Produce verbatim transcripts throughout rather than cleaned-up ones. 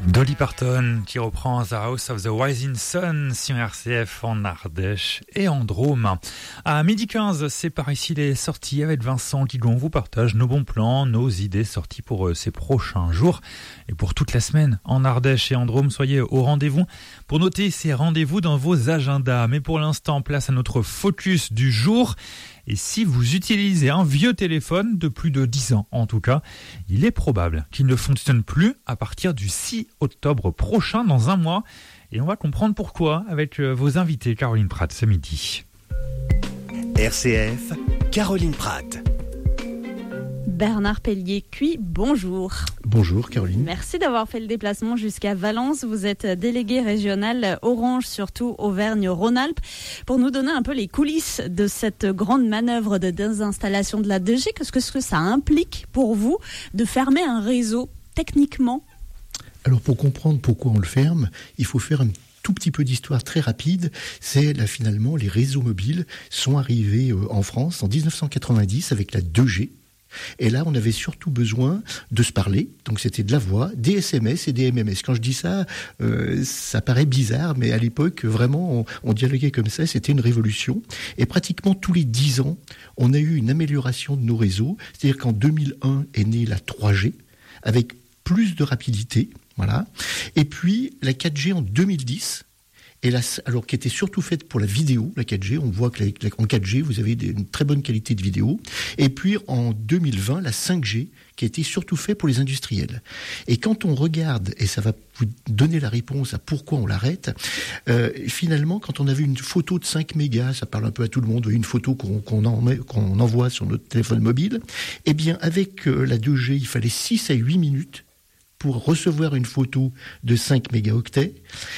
Dolly Parton qui reprend The House of the Rising Sun sur R C F en Ardèche et en Drôme. À midi quinze, c'est par ici les sorties avec Vincent Guigon. On vous partage nos bons plans, nos idées sorties pour ces prochains jours et pour toute la semaine en Ardèche et en Drôme. Soyez au rendez-vous pour noter ces rendez-vous dans vos agendas. Mais pour l'instant, place à notre focus du jour. Et si vous utilisez un vieux téléphone de plus de dix ans, en tout cas, il est probable qu'il ne fonctionne plus à partir du six octobre prochain, dans un mois. Et on va comprendre pourquoi avec vos invités, Caroline Pratt, ce midi. R C F, Caroline Pratt. Bernard Pellier-Cuy, bonjour. Bonjour Caroline. Merci d'avoir fait le déplacement jusqu'à Valence. Vous êtes délégué régional Orange, surtout Auvergne-Rhône-Alpes, pour nous donner un peu les coulisses de cette grande manœuvre de désinstallation de la deux G. Qu'est-ce que ça implique pour vous de fermer un réseau techniquement ? Alors pour comprendre pourquoi on le ferme, il faut faire un tout petit peu d'histoire très rapide. C'est là finalement les réseaux mobiles sont arrivés en France en dix-neuf cent quatre-vingt-dix avec la deux G. Et là, on avait surtout besoin de se parler. Donc, c'était de la voix, des S M S et des M M S. Quand je dis ça, euh, ça paraît bizarre, mais à l'époque, vraiment, on, on dialoguait comme ça. C'était une révolution. Et pratiquement tous les dix ans, on a eu une amélioration de nos réseaux. C'est-à-dire qu'en deux mille un est née la trois G, avec plus de rapidité. Voilà. Et puis, la quatre G en deux mille dix. Et là, alors qui était surtout faite pour la vidéo, la quatre G, on voit que la, la, en quatre G, vous avez des, une très bonne qualité de vidéo. Et puis en deux mille vingt, la cinq G, qui a été surtout faite pour les industriels. Et quand on regarde, et ça va vous donner la réponse à pourquoi on l'arrête, euh, finalement, quand on avait une photo de cinq mégas, ça parle un peu à tout le monde, une photo qu'on, qu'on, en met, qu'on envoie sur notre téléphone mobile, eh bien avec euh, la deux G, il fallait six à huit minutes pour recevoir une photo de cinq mégaoctets.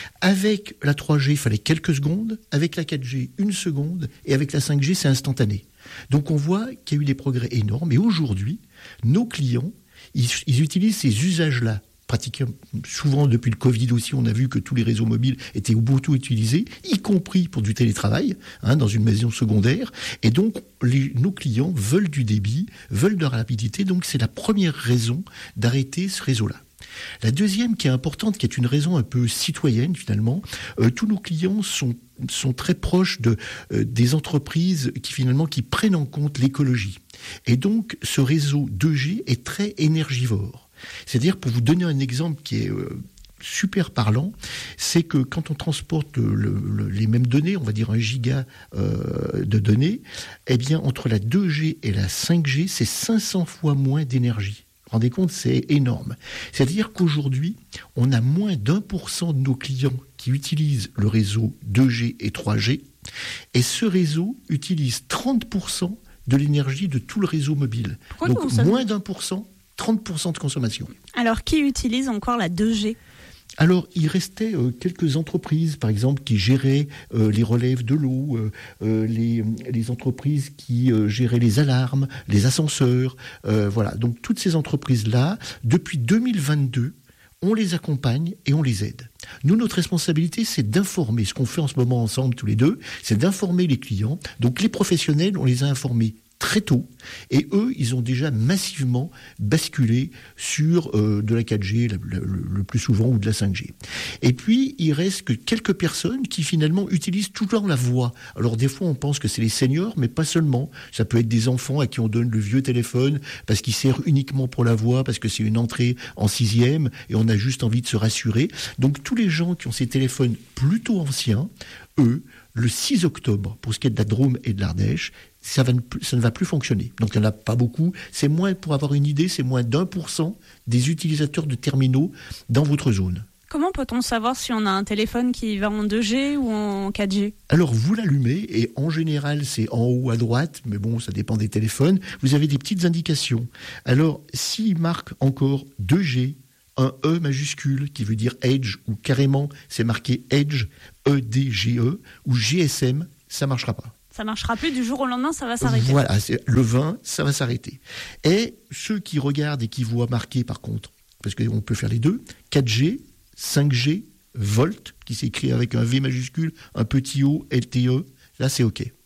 Avec la trois G, il fallait quelques secondes. Avec la quatre G, une seconde. Et avec la cinq G, c'est instantané. Donc on voit qu'il y a eu des progrès énormes. Et aujourd'hui, nos clients, ils, ils utilisent ces usages-là. Pratiquement, souvent depuis le Covid aussi, on a vu que tous les réseaux mobiles étaient beaucoup utilisés, y compris pour du télétravail, hein, dans une maison secondaire. Et donc, les, nos clients veulent du débit, veulent de la rapidité. Donc, c'est la première raison d'arrêter ce réseau-là. La deuxième qui est importante, qui est une raison un peu citoyenne finalement, euh, tous nos clients sont, sont très proches de, euh, des entreprises qui finalement qui prennent en compte l'écologie. Et donc ce réseau deux G est très énergivore. C'est-à-dire, pour vous donner un exemple qui est euh, super parlant, c'est que quand on transporte le, le, les mêmes données, on va dire un giga euh, de données, eh bien entre la deux G et la cinq G, c'est cinq cents fois moins d'énergie. Vous vous rendez compte, c'est énorme. C'est-à-dire qu'aujourd'hui, on a moins d'un pour cent de nos clients qui utilisent le réseau deux G et trois G, et ce réseau utilise trente pour cent de l'énergie de tout le réseau mobile. Pourquoi Donc moins d'un pour cent, trente pour cent de consommation. Alors, qui utilise encore la deux G ? Alors, il restait euh, quelques entreprises, par exemple, qui géraient euh, les relèves de l'eau, euh, euh, les, les entreprises qui euh, géraient les alarmes, les ascenseurs. Euh, voilà. Donc, toutes ces entreprises-là, depuis deux mille vingt-deux, on les accompagne et on les aide. Nous, notre responsabilité, c'est d'informer. Ce qu'on fait en ce moment ensemble, tous les deux, c'est d'informer les clients. Donc, les professionnels, on les a informés très tôt, et eux, ils ont déjà massivement basculé sur euh, de la quatre G le, le, le plus souvent ou de la cinq G. Et puis, il reste que quelques personnes qui finalement utilisent toujours la voix. Alors des fois, on pense que c'est les seniors, mais pas seulement. Ça peut être des enfants à qui on donne le vieux téléphone parce qu'il sert uniquement pour la voix, parce que c'est une entrée en sixième, et on a juste envie de se rassurer. Donc tous les gens qui ont ces téléphones plutôt anciens, eux, le six octobre, pour ce qui est de la Drôme et de l'Ardèche, ça, va ne, ça ne va plus fonctionner. Donc il n'y en a pas beaucoup. C'est moins, pour avoir une idée, c'est moins d'un pour cent des utilisateurs de terminaux dans votre zone. Comment peut-on savoir si on a un téléphone qui va en deux G ou en quatre G ? Alors vous l'allumez et en général c'est en haut à droite, mais bon ça dépend des téléphones. Vous avez des petites indications. Alors s'il marque encore deux G, un E majuscule qui veut dire Edge, ou carrément c'est marqué Edge, E D G E, ou G S M, ça ne marchera pas. Ça ne marchera plus du jour au lendemain, ça va s'arrêter. Voilà, c'est le vingt, ça va s'arrêter. Et ceux qui regardent et qui voient marquer par contre, parce qu'on peut faire les deux, quatre G, cinq G, Volt, qui s'écrit avec un V majuscule, un petit O, L T E, là c'est OK.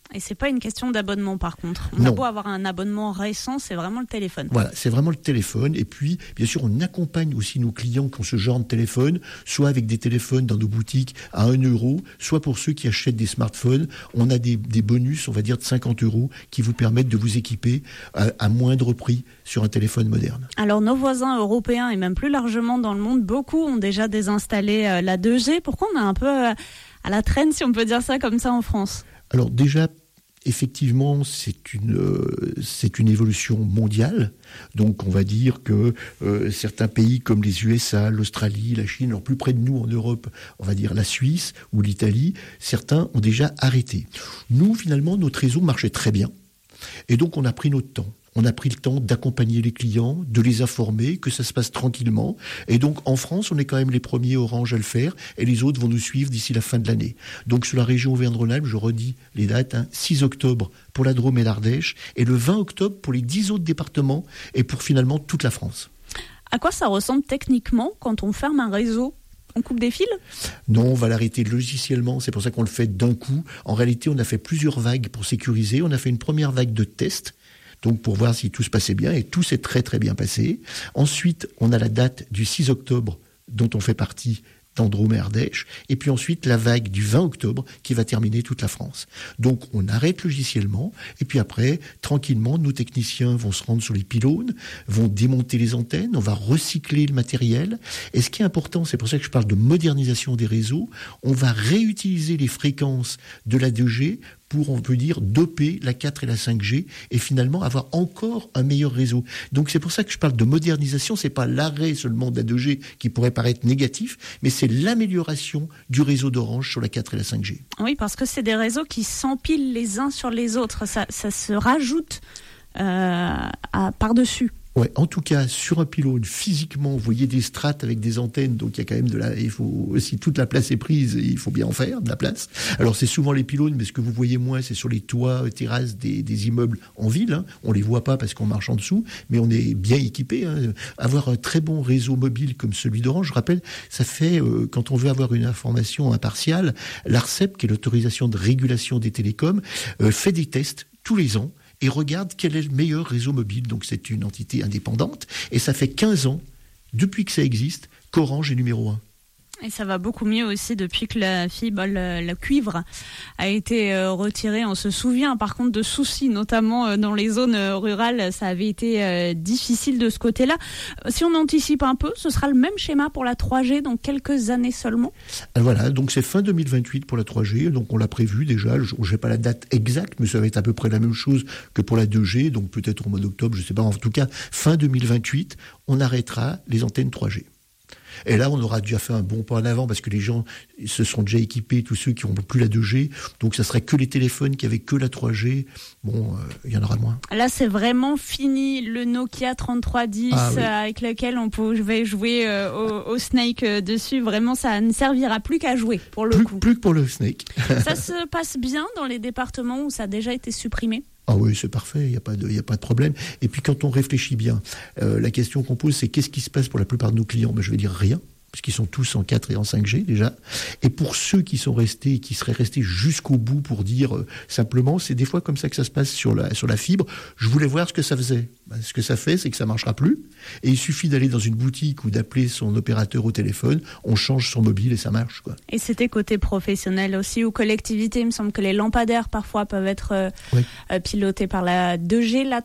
Et c'est pas une question d'abonnement par contre. On Non. a beau avoir un abonnement récent, c'est vraiment le téléphone. Voilà, c'est vraiment le téléphone. Et puis, bien sûr, on accompagne aussi nos clients qui ont ce genre de téléphone, soit avec des téléphones dans nos boutiques à un euro, soit pour ceux qui achètent des smartphones. On a des, des bonus, on va dire, de cinquante euros qui vous permettent de vous équiper à, à moindre prix sur un téléphone moderne. Alors nos voisins européens et même plus largement dans le monde, beaucoup ont déjà désinstallé euh, la deux G. Pourquoi on est un peu euh, à la traîne, si on peut dire ça comme ça, en France ? Alors déjà, effectivement, c'est une, euh, c'est une évolution mondiale. Donc on va dire que euh, certains pays comme les U S A, l'Australie, la Chine, alors plus près de nous en Europe, on va dire la Suisse ou l'Italie, certains ont déjà arrêté. Nous, finalement, notre réseau marchait très bien. Et donc on a pris notre temps. On a pris le temps d'accompagner les clients, de les informer, que ça se passe tranquillement. Et donc, en France, on est quand même les premiers Orange à le faire, et les autres vont nous suivre d'ici la fin de l'année. Donc, sur la région Auvergne-Rhône-Alpes, je redis les dates, hein, six octobre pour la Drôme et l'Ardèche, et le vingt octobre pour les dix autres départements, et pour finalement toute la France. À quoi ça ressemble techniquement quand on ferme un réseau ? On coupe des fils ? Non, on va l'arrêter logiciellement, c'est pour ça qu'on le fait d'un coup. En réalité, on a fait plusieurs vagues pour sécuriser. On a fait une première vague de tests, donc pour voir si tout se passait bien, et tout s'est très très bien passé. Ensuite, on a la date du six octobre, dont on fait partie dans Drôme et Ardèche, et puis ensuite la vague du vingt octobre qui va terminer toute la France. Donc on arrête logiciellement, et puis après, tranquillement, nos techniciens vont se rendre sur les pylônes, vont démonter les antennes, on va recycler le matériel, et ce qui est important, c'est pour ça que je parle de modernisation des réseaux, on va réutiliser les fréquences de la deux G pour, on peut dire, doper la quatre et la cinq G et finalement avoir encore un meilleur réseau. Donc c'est pour ça que je parle de modernisation, c'est pas l'arrêt seulement de la deux G qui pourrait paraître négatif, mais c'est l'amélioration du réseau d'Orange sur la quatre et la cinq G. Oui, parce que c'est des réseaux qui s'empilent les uns sur les autres, ça, ça se rajoute euh, à, par-dessus. Ouais, en tout cas, sur un pylône, physiquement, vous voyez des strates avec des antennes, donc il y a quand même de la, il faut, si toute la place est prise, il faut bien en faire, de la place. Alors c'est souvent les pylônes, mais ce que vous voyez moins, c'est sur les toits, terrasses des, des immeubles en ville, hein. On les voit pas parce qu'on marche en dessous, mais on est bien équipé, hein. Avoir un très bon réseau mobile comme celui d'Orange, je rappelle, ça fait, euh, quand on veut avoir une information impartiale, l'ARCEP, qui est l'autorisation de régulation des télécoms, euh, fait des tests tous les ans, et regarde quel est le meilleur réseau mobile. Donc c'est une entité indépendante, et ça fait quinze ans, depuis que ça existe, qu'Orange est numéro un. Et ça va beaucoup mieux aussi depuis que la fibre, le, le cuivre a été euh, retiré. On se souvient par contre de soucis, notamment euh, dans les zones euh, rurales. Ça avait été euh, difficile de ce côté-là. Si on anticipe un peu, ce sera le même schéma pour la trois G dans quelques années seulement. Alors voilà, donc c'est fin deux mille vingt-huit pour la trois G, donc on l'a prévu déjà. Je n'ai pas la date exacte, mais ça va être à peu près la même chose que pour la deux G, donc peut-être au mois d'octobre, je ne sais pas. En tout cas, fin deux mille vingt-huit, on arrêtera les antennes trois G. Et là, on aura déjà fait un bon pas en avant parce que les gens se sont déjà équipés, tous ceux qui n'ont plus la deux G. Donc, ça serait que les téléphones qui avaient que la trois G. Bon, euh, il y en aura moins. Là, c'est vraiment fini le Nokia trente-trois dix ah, oui. euh, avec lequel on pouvait jouer euh, au, au Snake euh, dessus. Vraiment, ça ne servira plus qu'à jouer pour le plus, coup. Plus que pour le Snake. Ça se passe bien dans les départements où ça a déjà été supprimé ? Ah oui, c'est parfait, il n'y a pas de, il y a pas de problème. Et puis quand on réfléchit bien, euh, la question qu'on pose, c'est qu'est-ce qui se passe pour la plupart de nos clients ? Ben, je vais dire rien, parce qu'ils sont tous en quatre et en cinq G déjà. Et pour ceux qui sont restés, qui seraient restés jusqu'au bout pour dire euh, simplement, c'est des fois comme ça que ça se passe sur la, sur la fibre. Je voulais voir ce que ça faisait. Ben, ce que ça fait, c'est que ça ne marchera plus. Et il suffit d'aller dans une boutique ou d'appeler son opérateur au téléphone, on change son mobile et ça marche, quoi. Et c'était côté professionnel aussi ou collectivité. Il me semble que les lampadaires parfois peuvent être euh, oui. euh, pilotés par la deux G. Là,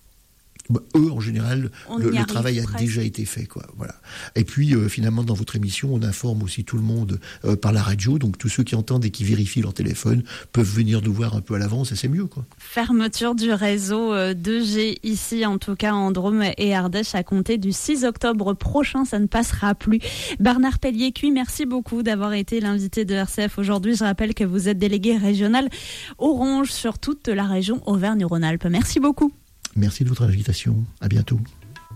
Bah, eux, en général, le, le travail a presque. déjà été fait, quoi. Voilà. Et puis, euh, finalement, dans votre émission, on informe aussi tout le monde euh, par la radio. Donc, tous ceux qui entendent et qui vérifient leur téléphone peuvent venir nous voir un peu à l'avance et c'est mieux, quoi. Fermeture du réseau euh, deux G ici, en tout cas en Drôme et Ardèche, à compter du six octobre prochain. Ça ne passera plus. Bernard Pellier-Cuy, merci beaucoup d'avoir été l'invité de R C F aujourd'hui. Je rappelle que vous êtes délégué régional Orange sur toute la région Auvergne-Rhône-Alpes. Merci beaucoup. Merci de votre invitation. À bientôt.